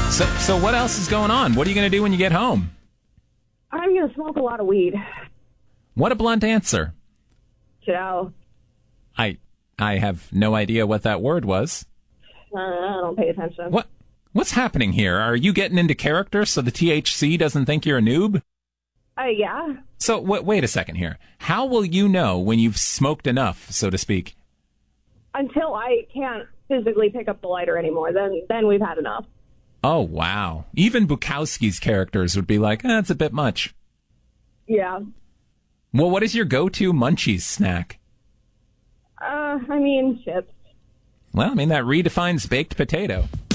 So what else is going on? What are you going to do when you get home? I'm going to smoke a lot of weed. What a blunt answer. Ciao. I have no idea what that word was. I don't pay attention. What's happening here? Are you getting into character so the THC doesn't think you're a noob? Yeah. So wait a second here. How will you know when you've smoked enough, so to speak? Until I can't physically pick up the lighter anymore, then we've had enough. Oh, wow. Even Bukowski's characters would be like, that's a bit much. Yeah. Well, what is your go-to munchies snack? Chips. Well, that redefines baked potato.